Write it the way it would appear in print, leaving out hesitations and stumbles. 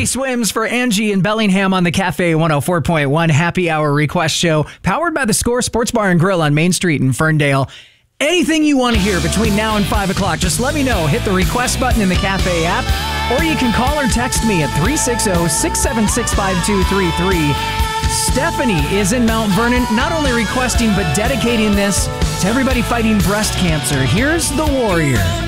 Swims for Angie in Bellingham on the Cafe 104.1 Happy Hour Request Show, powered by the Score Sports Bar and Grill on Main Street in Ferndale. Anything you want to hear between now and 5 o'clock, just let me know. Hit the request button in the Cafe app, or you can call or text me at 360-676-5233. Stephanie is in Mount Vernon, not only requesting but dedicating this to everybody fighting breast cancer. Here's the Warrior.